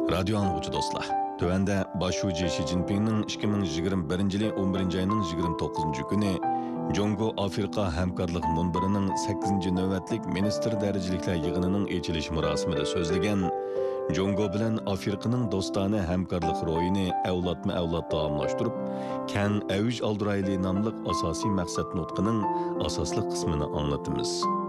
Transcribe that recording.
Radyo anlıqçı dostlar. Tövende başucu Xi Jinping'nin 2021 yılı 11. ayının 29. günü Jongo Afrika Hemkarlık Munbiri'nin 8. növetlik minister derecelikler yığınının açılış murasimida sözlegen Jongo bilen Afrika'nın dostane hemkarlık royini evlatma evlat davamlaştırıp, Ken Avuj Aldıraylı namlık asasi maksat nutqının asaslı kısmını anlatımız.